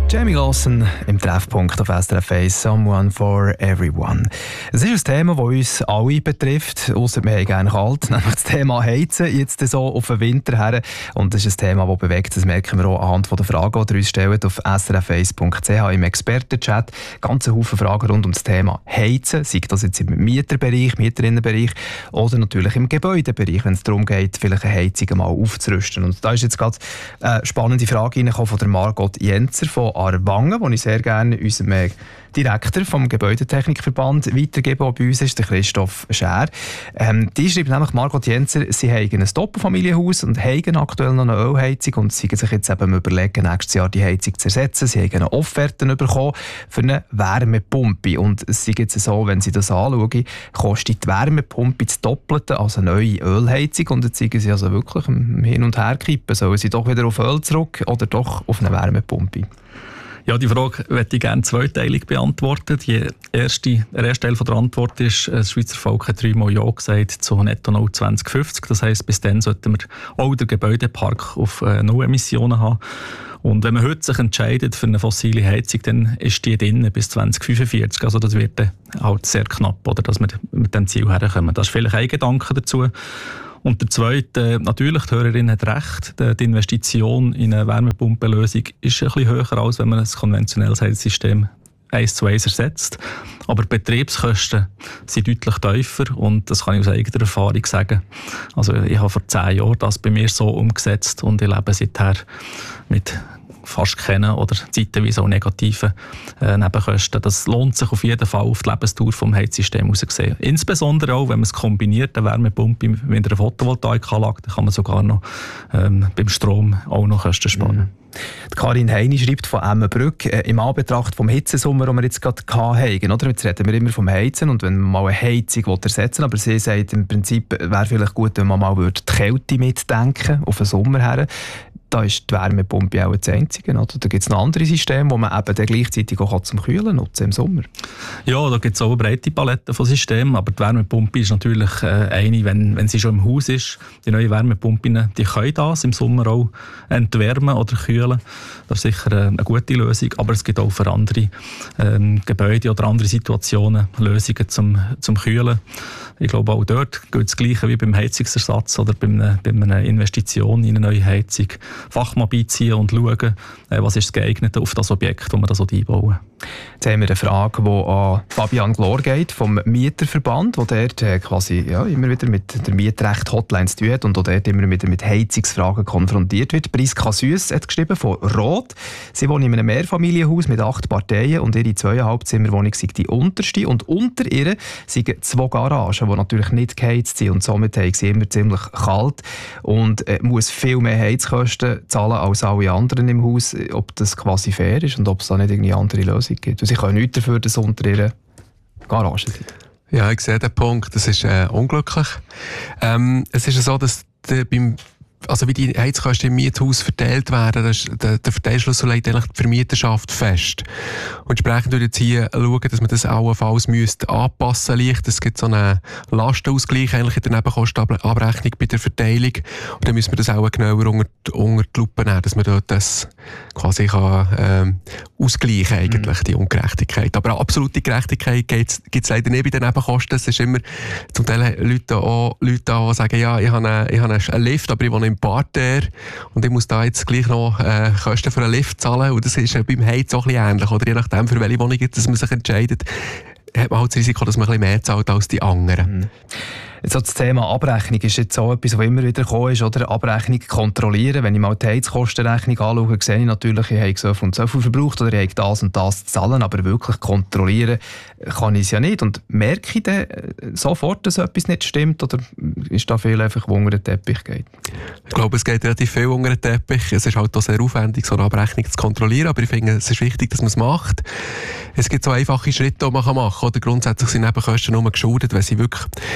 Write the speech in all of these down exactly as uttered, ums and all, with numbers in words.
Jamie Lawson im Treffpunkt auf S R F eins, Someone for Everyone. Es ist ein Thema, das uns alle betrifft, ausser wir haben gerne kalt, nämlich das Thema Heizen, jetzt so auf den Winter her. Und das ist ein Thema, das bewegt, das merken wir auch anhand der Fragen, die ihr uns stellt auf s r f eins punkt c h im Expertenchat. Ganze Haufen Fragen rund um das Thema Heizen, sei das jetzt im Mieterbereich, Mieterinnenbereich oder natürlich im Gebäudebereich, wenn es darum geht, vielleicht eine Heizung mal aufzurüsten. Und da ist jetzt gerade eine spannende Frage reingekommen von der Margot Jenzer von Aarwangen, wo ich sehr gerne unserem Direktor vom Gebäudetechnikverband weitergebe, der bei uns ist, der Christoph Schär. Ähm, die schreibt nämlich, Margot Jenzer, sie haben ein Doppelfamilienhaus und haben aktuell noch eine Ölheizung und sie sich jetzt eben überlegen, nächstes Jahr die Heizung zu ersetzen. Sie haben eine Offerte bekommen für eine Wärmepumpe. Und es ist jetzt so, wenn sie das anschauen, kostet die Wärmepumpe das Doppelte als eine neue Ölheizung. Und jetzt sind sie also wirklich im Hin- und Herkippen. Sollen sie doch wieder auf Öl zurück oder doch auf eine Wärmepumpe? Ja, die Frage möchte ich gerne zweiteilig beantworten. Die erste, der erste Teil der Antwort ist, das Schweizer Volk hat dreimal Ja gesagt zu Netto Null zwanzig fünfzig. Das heisst, bis dann sollten wir auch den Gebäudepark auf Null Emissionen haben. Und wenn man heute sich entscheidet für eine fossile Heizung, dann ist die drin bis zwanzig fünfundvierzig. Also das wird dann halt sehr knapp, oder, dass wir mit dem Ziel herkommen. Das ist vielleicht ein Gedanke dazu. Und der zweite, natürlich, die Hörerin hat recht, die Investition in eine Wärmepumpenlösung ist ein bisschen höher, als wenn man ein konventionelles Heizsystem eins zu eins ersetzt. Aber die Betriebskosten sind deutlich tiefer und das kann ich aus eigener Erfahrung sagen. Also ich habe vor zehn Jahren das bei mir so umgesetzt und ich lebe seither mit fast kennen oder zeitweise auch negative äh, Nebenkosten. Das lohnt sich auf jeden Fall auf die Lebensdauer des Heizsystems gesehen. Insbesondere auch, wenn man es kombiniert, eine Wärmepumpe mit einer Photovoltaikanlage, dann kann man sogar noch ähm, beim Strom auch noch Kosten sparen. Mhm. Die Karin Heini schreibt von Emmenbrück, äh, im Anbetracht vom Hitzesommer, den wir jetzt gerade hatten, oder? Jetzt reden wir immer vom Heizen und wenn man mal eine Heizung ersetzen will, aber sie sagt, im Prinzip wäre vielleicht gut, wenn man mal die Kälte mitdenken auf den Sommer her. Da ist die Wärmepumpe auch das Einzige. Oder? Da gibt es noch andere Systeme, die man eben dann gleichzeitig auch zum Kühlen nutzen im Sommer. Ja, da gibt es auch eine breite Palette von Systemen, aber die Wärmepumpe ist natürlich äh, eine, wenn, wenn sie schon im Haus ist. Die neuen Wärmepumpen, die können das im Sommer auch entwärmen oder kühlen. Das ist sicher äh, eine gute Lösung, aber es gibt auch für andere ähm, Gebäude oder andere Situationen Lösungen zum, zum Kühlen. Ich glaube, auch dort gilt das Gleiche wie beim Heizungsersatz oder bei einer, bei einer Investition in eine neue Heizung. Fachmann beiziehen und schauen, was ist das Geeignete auf das Objekt, wo wir das einbauen. Jetzt haben wir eine Frage, die an Fabian Glor geht, vom Mieterverband, der dort quasi ja, immer wieder mit der Mietrecht-Hotline zu tun hat und auch dort immer wieder mit Heizungsfragen konfrontiert wird. Priska Süss hat geschrieben von Rot. Sie wohnt in einem Mehrfamilienhaus mit acht Parteien und ihre zweieinhalb Zimmerwohnung sei die unterste. Und unter ihr sind zwei Garagen, die natürlich nicht geheizt sind und somit haben sie immer ziemlich kalt und äh, muss viel mehr Heizkosten zahlen als alle anderen im Haus, ob das quasi fair ist und ob es da nicht irgendeine andere Lösung gibt. Und sie können nichts dafür, dass unter ihrer Garage sind. Ja, ich sehe den Punkt. Das ist äh, unglücklich. Ähm, es ist so, dass der, beim Also wie die Heizkosten im Miethaus verteilt werden, das ist, der, der Verteilschlüssel legt eigentlich die Vermieterschaft fest. Und entsprechend würde jetzt hier schauen, dass man das allenfalls müsste anpassen müsste. Es gibt so einen Lastenausgleich eigentlich in der Nebenkostenabrechnung bei der Verteilung. Und dann müssen wir das auch genauer unter, unter die Lupe nehmen, dass man dort das quasi kann, ähm, ausgleichen eigentlich, mhm. die Ungerechtigkeit. Aber eine absolute Gerechtigkeit gibt es leider nicht bei den Nebenkosten. Es ist immer zum Teil Leute, auch, Leute die sagen, ja, ich habe einen, ich habe einen Lift, aber ich wohne im Parterre und ich muss da jetzt gleich noch äh, Kosten für einen Lift zahlen und das ist äh, beim Heiz auch ein bisschen ähnlich, oder je nachdem, für welche Wohnung dass man sich entscheidet, hat man halt das Risiko, dass man ein bisschen mehr zahlt als die anderen. Mhm. Jetzt das Thema Abrechnung ist jetzt so etwas, was immer wieder gekommen ist, oder? Abrechnung kontrollieren. Wenn ich mal die Heizkostenrechnung anschaue, sehe ich natürlich, ich habe so viel und so viel verbraucht oder ich habe das und das zu zahlen, aber wirklich kontrollieren kann ich es ja nicht. Und merke ich dann sofort, dass etwas nicht stimmt oder ist da viel einfach, wo unter den Teppich geht? Ich glaube, es geht relativ viel unter den Teppich. Es ist halt auch sehr aufwendig, so eine Abrechnung zu kontrollieren, aber ich finde, es ist wichtig, dass man es macht. Es gibt so einfache Schritte, die man machen kann. Oder grundsätzlich sind Nebenkosten nur geschuldet, wenn sie wirklich im Mietvertrag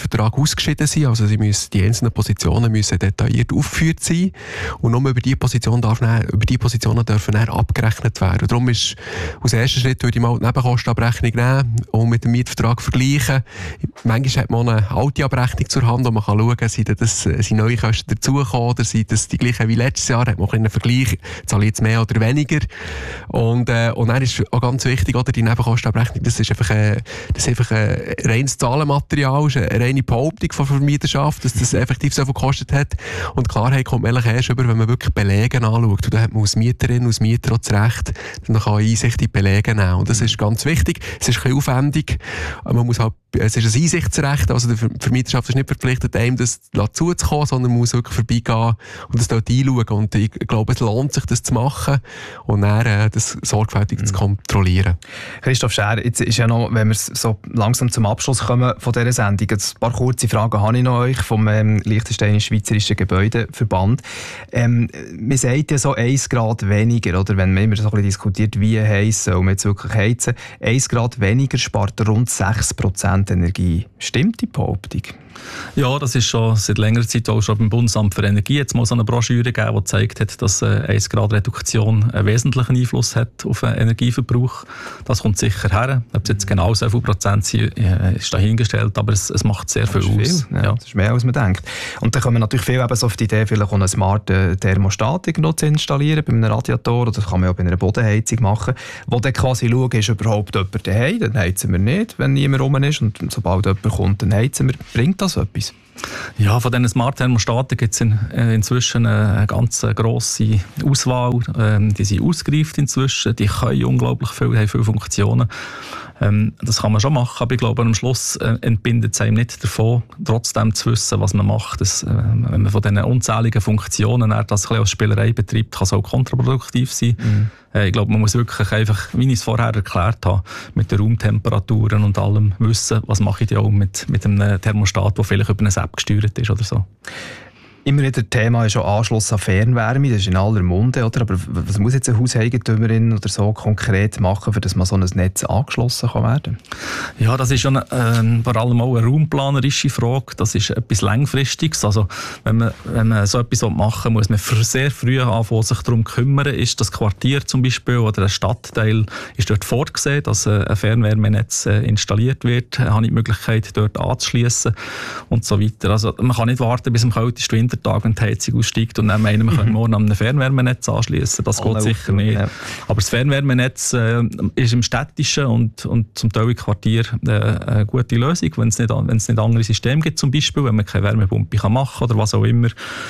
Mietvertrag ausgeschieden sein. Also sie müssen, die einzelnen Positionen müssen detailliert aufgeführt sein. Und nur über diese Position darf dann, über die Positionen dürfen dann abgerechnet werden. Und darum ist, als erster Schritt würde ich mal die Nebenkostenabrechnung nehmen und mit dem Mietvertrag vergleichen. Manchmal hat man eine alte Abrechnung zur Hand, wo man kann schauen kann, sind, das, sind neue Kosten dazugekommen oder sind das die gleichen wie letztes Jahr. Hat man einen Vergleich, zahle ich jetzt mehr oder weniger. Und, äh, und dann ist auch ganz wichtig, oder, die Nebenkostenabrechnung, das ist einfach, äh, das ist einfach ein reines Zahlenmaterial, ist eine reine Behauptung von Vermieterschaft, dass das effektiv so viel gekostet hat. Und Klarheit kommt man erst über, wenn man wirklich Belege anschaut. Und da hat man als Mieterin, als Mieter auch das Recht, dann kann man Einsicht in die Belege nehmen. Und das ist ganz wichtig. Es ist ein bisschen aufwendig. Man muss halt, es ist ein Einsichtsrecht, also die Vermieterschaft ist nicht verpflichtet, einem das zuzukommen, sondern man muss wirklich vorbeigehen und das dort einschauen. Und ich glaube, es lohnt sich, das zu machen und dann äh, das sorgfältig mhm. zu kontrollieren. Christoph Schär, jetzt ist ja noch, wenn wir so langsam zum Abschluss kommen von dieser Sendung, ein paar kurze Fragen habe ich noch euch vom ähm, Liechtensteinisch-Schweizerischen Gebäudeverband. Ähm, man sagt ja so eins Grad weniger, oder wenn man immer so ein bisschen diskutiert, wie heiß soll man jetzt wirklich heizen, eins Grad weniger spart rund sechs Prozent Energie. Stimmt die Behauptung? Ja, das ist schon seit längerer Zeit auch schon beim Bundesamt für Energie jetzt mal so eine Broschüre gegeben, die gezeigt hat, dass äh, eins Grad Reduktion einen wesentlichen Einfluss hat auf den Energieverbrauch. Das kommt sicher her. Ob es jetzt genau so viel Prozent sind, äh, ist dahingestellt, aber es, es macht sehr viel, viel aus. Ja, ja. Das ist mehr, als man denkt. Und dann kommen natürlich viele eben so auf die Idee, vielleicht auch einen smarten Thermostat irgendwo zu installieren, bei einem Radiator, oder das kann man auch bei einer Bodenheizung machen, wo dann quasi schauen, ist überhaupt jemand daheim, dann heizen wir nicht, wenn niemand rum ist, und sobald jemand kommt, dann heizen wir. Bringt das etwas? Ja, von diesen Smart-Thermostaten gibt es in, äh, inzwischen eine, eine ganz grosse Auswahl. Ähm, die sind ausgereift inzwischen, die können unglaublich viel, haben viele Funktionen. Ähm, das kann man schon machen, aber ich glaube, am Schluss äh, entbindet es einem nicht davon, trotzdem zu wissen, was man macht. Das, äh, wenn man von diesen unzähligen Funktionen das ein bisschen als Spielerei betreibt, kann es auch kontraproduktiv sein. Mhm. Äh, ich glaube, man muss wirklich einfach, wie ich es vorher erklärt habe, mit den Raumtemperaturen und allem wissen, was mache ich auch mit, mit einem Thermostat, der vielleicht über eine App gesteuert ist oder so. Immer wieder Thema ist schon Anschluss an Fernwärme, das ist in aller Munde, oder? Aber was muss jetzt eine Hauseigentümerin oder so konkret machen, für dass man so ein Netz angeschlossen kann werden? Ja, das ist schon äh, vor allem auch eine raumplanerische Frage. Das ist etwas Langfristiges. Also wenn man, wenn man so etwas machen will, muss man sehr früh anfangen, sich darum kümmern. Ist das Quartier zum Beispiel oder ein Stadtteil ist dort vorgesehen, dass ein Fernwärmenetz installiert wird? Habe ich die Möglichkeit, dort anzuschließen und so weiter. Also man kann nicht warten, bis am kältesten Winter Tag, wenn die Heizung aussteigt und dann meinen, wir können morgen an einem Fernwärmenetz anschließen. Das geht sicher nicht. Ja. Aber das Fernwärmenetz äh, ist im städtischen und, und zum Teil im Quartier äh, eine gute Lösung, wenn es nicht, wenn es nicht andere Systeme gibt, zum Beispiel, wenn man keine Wärmepumpe kann machen oder was auch immer.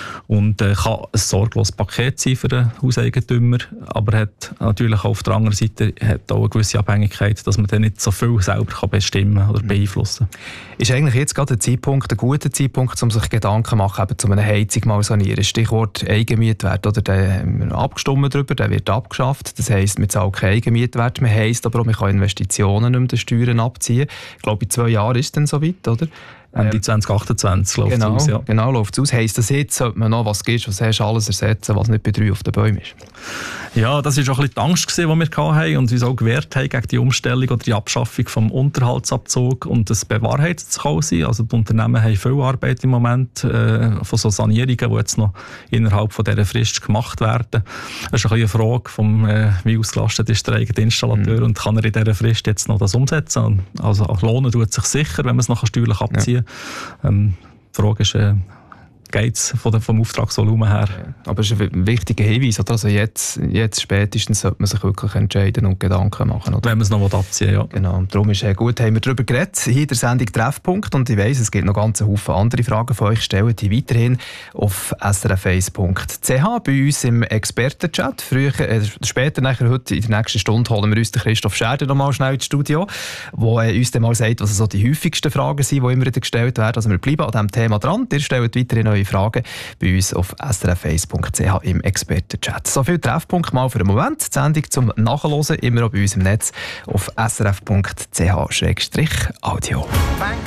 Und äh, kann ein sorgloses Paket sein für den Hauseigentümer, aber hat natürlich auch auf der anderen Seite hat auch eine gewisse Abhängigkeit, dass man dann nicht so viel selber kann bestimmen oder beeinflussen kann. Ist eigentlich jetzt gerade ein Zeitpunkt, ein guter Zeitpunkt, um sich Gedanken zu machen, eben zu einer Heizung mal sanieren? Stichwort Eigenmietwert, oder? Den haben wir abgestimmt darüber, der wird abgeschafft. Das heisst, wir zahlen keinen Eigenmietwert mehr, heisst aber auch, wir können Investitionen nicht mehr den Steuern abziehen. Ich glaube, in zwei Jahren ist es dann soweit, oder? Ende zwanzig achtundzwanzig läuft es genau, aus, ja. Genau, läuft es aus. Heisst das jetzt, sollte man noch was gibt, was hast du alles ersetzen, was nicht bei drei auf den Bäumen ist? Ja, das war auch ein bisschen die Angst, die wir hatten und uns auch gewehrt haben gegen die Umstellung oder die Abschaffung des Unterhaltsabzugs. Und das bewahrheitet sich auch. Also die Unternehmen haben viel Arbeit im Moment äh, von so Sanierungen, die jetzt noch innerhalb von dieser Frist gemacht werden. Das ist ein bisschen eine Frage, vom, äh, wie ausgelastet ist der eigene Installateur mhm. und kann er in dieser Frist jetzt noch das umsetzen. Also lohnen tut sich sicher, wenn man es noch steuerlich abziehen kann. Ja. Ähm, die Frage ist, äh, geht es vom Auftragsvolumen her? Ja, aber es ist ein wichtiger Hinweis. Oder? Also jetzt, jetzt spätestens sollte man sich wirklich entscheiden und Gedanken machen. Oder? Wenn man es noch abziehen will, ja. Genau, und darum ist es gut, haben wir darüber geredet. Hier in der Sendung Treffpunkt. Und ich weiss, es gibt noch ganz Haufen andere Fragen von euch. Stellen die weiterhin auf s r f eins punkt c h bei uns im Expertenchat. Früher, äh, später, nachher, heute in der nächsten Stunde, holen wir uns den Christoph Scherder noch mal schnell ins Studio, der äh, uns dann mal sagt, was so die häufigsten Fragen sind, die immer wieder gestellt werden. Also wir bleiben an diesem Thema dran. Ihr stellt weiterhin neue Fragen bei uns auf s r f eins punkt c h im Expertenchat. So viel Treffpunkt mal für den Moment. Die Sendung zum Nachhören immer auch bei uns im Netz auf s r f punkt c h Audio.